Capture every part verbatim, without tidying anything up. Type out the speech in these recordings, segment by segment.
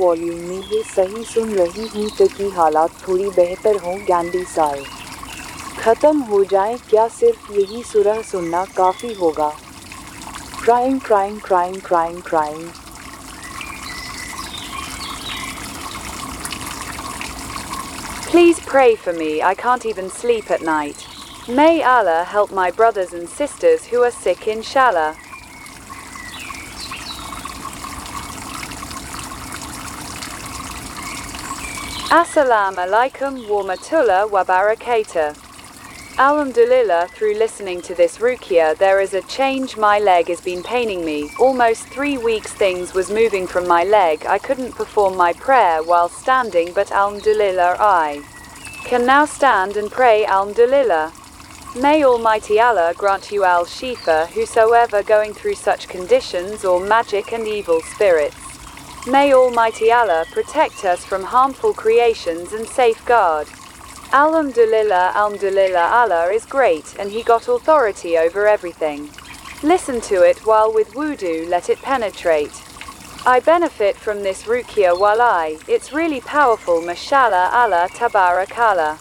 Volume में ये सही सुन रही हूँ ताकि हालात थोड़ी बेहतर हों। गैंडी साल ख़त्म हो जाए, क्या सिर्फ यही सुरह सुनना काफ़ी होगा? Crying crying crying crying crying Please pray for me, I can't even sleep at night. May Allah help my brothers and sisters who are sick, inshallah. Assalamu alaikum wa rahmatullah wa barakatuh. Alhamdulillah, through listening to this ruqya there is a change. My leg has been paining me. Almost three weeks things was moving from my leg. I couldn't perform my prayer while standing, but alhamdulillah I can now stand and pray. Alhamdulillah. May Almighty Allah grant you al-Shifa, whosoever going through such conditions or magic and evil spirits. May Almighty Allah protect us from harmful creations and safeguard. Alhamdulillah, alhamdulillah, Allah is great and He got authority over everything. Listen to it while with wudu, let it penetrate. I benefit from this ruqya while I, it's really powerful. Mashallah, Allah tabarakallah.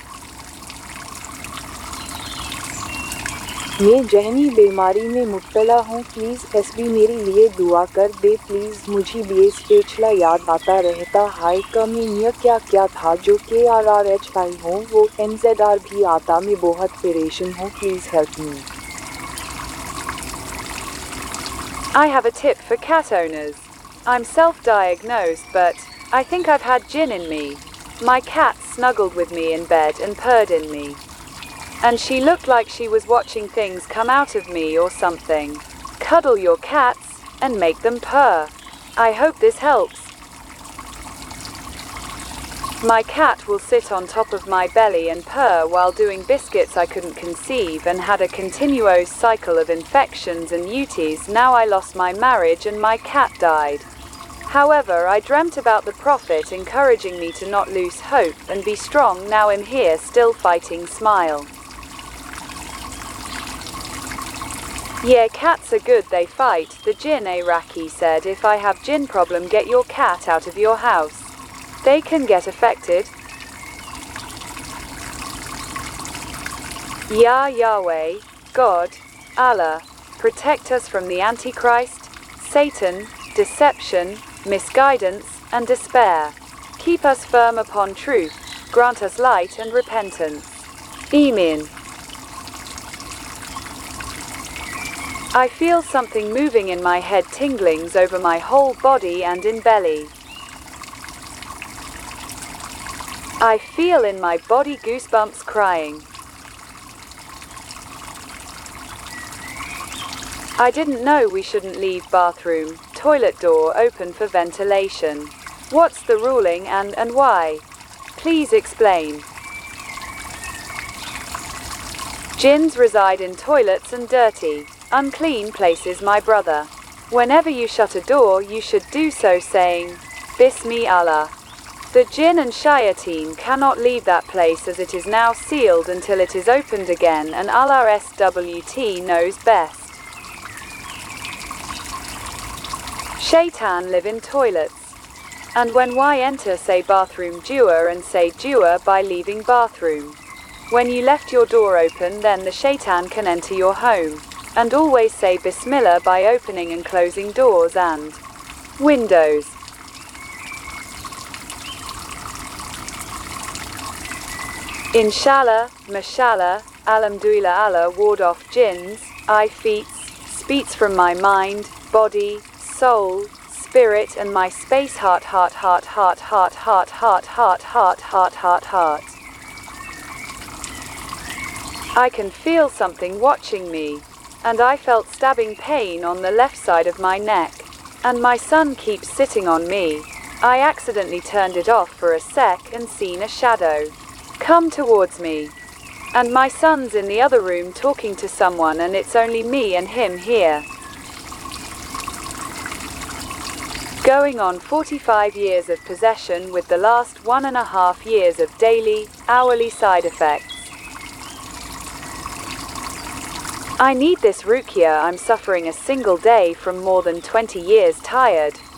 मैं जहनी बीमारी में मुब्तला हूँ, please SB मेरे लिए दुआ कर दे please. मुझे बेस पेचला याद आता रहता, हाय कमीनिया क्या क्या था जो के आर आर एच आई हो, वो एन जेड आर भी आता, मैं बहुत परेशान हूँ, please help me. I have a tip for cat owners. I'm self-diagnosed, but I think I've had jinn in me. My cat snuggled with me in bed and purred in me. And she looked like she was watching things come out of me or something. Cuddle your cats and make them purr. I hope this helps. My cat will sit on top of my belly and purr while doing biscuits. I couldn't conceive and had a continuous cycle of infections and muties. Now I lost my marriage and my cat died. However, I dreamt about the Prophet encouraging me to not lose hope and be strong. Now I'm here still fighting. Smile. Yeah, cats are good, they fight. The jinn Iraqi said if I have jinn problem, get your cat out of your house. They can get affected. Ya Yahweh, God, Allah, protect us from the Antichrist, Satan, deception, misguidance, and despair. Keep us firm upon truth, grant us light and repentance. Amen. I feel something moving in my head, tinglings over my whole body and in belly. I feel in my body goosebumps, crying. I didn't know we shouldn't leave bathroom, toilet door open for ventilation. What's the ruling and, and why? Please explain. Jinns reside in toilets and dirty, unclean places, my brother. Whenever you shut a door, you should do so saying, Bismi Allah. The jinn and shayateen cannot leave that place as it is now sealed until it is opened again, and Allah S W T knows best. Shaitan live in toilets. And when Y enter, say bathroom dua and say dua by leaving bathroom. When you left your door open, then the shaitan can enter your home. And always say Bismillah by opening and closing doors and windows. Inshallah, mashallah, alhamdulillah, Allah ward off jinns, eye feets, speech from my mind, body, soul, spirit and my space. Heart, heart, heart, heart, heart, heart, heart, heart, heart, heart, heart, heart. I can feel something watching me. And I felt stabbing pain on the left side of my neck. And my son keeps sitting on me. I accidentally turned it off for a sec and seen a shadow come towards me. And my son's in the other room talking to someone, and it's only me and him here. Going on forty-five years of possession with the last one and a half years of daily, hourly side effects. I need this ruqya. I'm suffering a single day from more than twenty years. Tired.